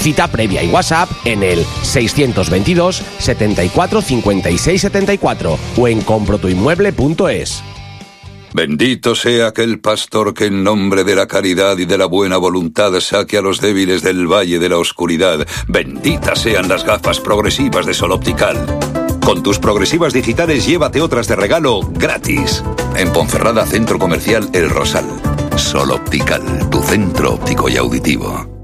Cita previa y WhatsApp en el 622 74 56 74 o en comprotuinmueble.es. Bendito sea aquel pastor que en nombre de la caridad y de la buena voluntad saque a los débiles del valle de la oscuridad. Benditas sean las gafas progresivas de Sol Optical. Con tus progresivas digitales llévate otras de regalo gratis. En Ponferrada, Centro Comercial El Rosal. Sol Optical, tu centro óptico y auditivo.